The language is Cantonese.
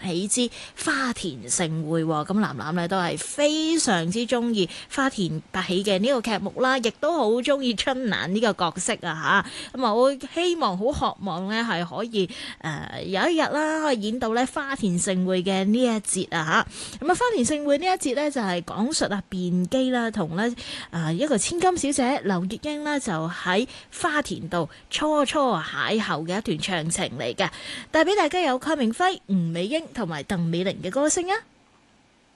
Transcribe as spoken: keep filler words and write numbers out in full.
喜之花田盛會。咁藍藍咧都係非常之中意花田百喜嘅呢個劇目啦，亦都好中意春蘭呢個角色啊吓。咁啊，我希望好渴望咧係可以誒、呃、有一日啦，可以演到咧花田盛會嘅呢一節啊吓。咁啊，花田盛會呢一節咧就係講述啊辯機啦，同咧誒一個千金小姐劉月英啦，就喺花田度初初邂逅嘅一段詳情嚟嘅。帶俾大家有鄺明輝、吳美英同埋鄧美玲嘅歌聲啊！